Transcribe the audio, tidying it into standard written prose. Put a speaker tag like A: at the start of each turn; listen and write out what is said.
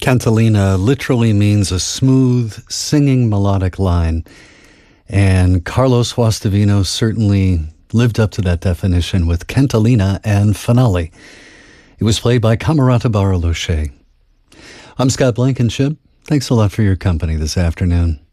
A: Cantilena literally means a smooth, singing melodic line, and Carlos Guastavino certainly lived up to that definition with Cantilena and Finale. It was played by Camerata Bartolocci. I'm Scott Blankenship. Thanks a lot for your company this afternoon.